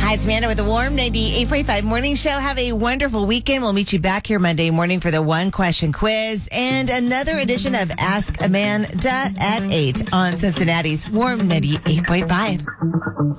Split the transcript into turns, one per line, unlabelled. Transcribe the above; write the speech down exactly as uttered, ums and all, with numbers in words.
Hi, it's Amanda with the Warm ninety-eight point five Morning Show. Have a wonderful weekend. We'll meet you back here Monday morning for the one question quiz and another edition of Ask Amanda at eight on Cincinnati's Warm ninety-eight point five.